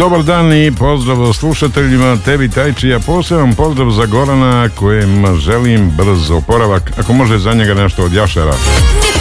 Dobar dan i pozdrav slušateljima, tebi Tajči, a poseban pozdrav za Gorana kojem želim brz oporavak, ako može za njega nešto od jašara.